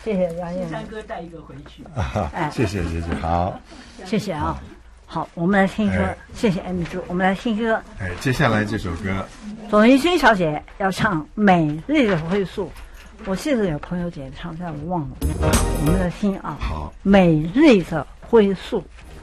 谢谢杨燕。 山哥带一个回去。 谢谢，好， 谢谢啊。好，我们来听歌，谢谢 M 猪，我们来听歌。 接下来这首歌， 董云勋小姐要唱《美丽的灰树》，我记得有朋友姐唱，但我忘了。我们来听啊。 好， 美丽的灰树。